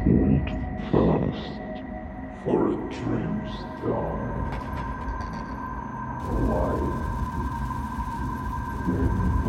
Hold fast, for a dream star. Life in